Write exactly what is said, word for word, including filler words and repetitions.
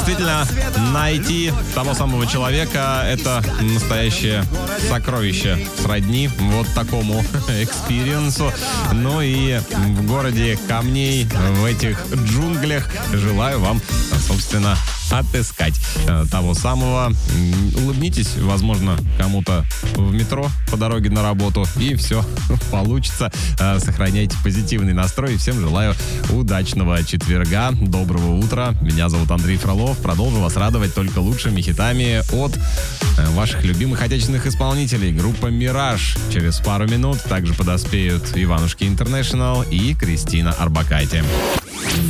Действительно, найти того самого человека — это настоящее сокровище, сродни вот такому экспириенсу. Ну и в городе камней, в этих джунглях, желаю вам, собственно, отыскать того самого. Улыбнитесь, возможно, кому-то в метро по дороге на работу, и все получится. Сохраняйте позитивный настрой. И всем желаю удачного четверга, доброго утра. Меня зовут Андрей Фролов. Продолжу вас радовать только лучшими хитами от ваших любимых отечественных исполнителей. Группа «Мираж». Через пару минут также подоспеют Иванушки Интернешнл и Кристина Орбакайте.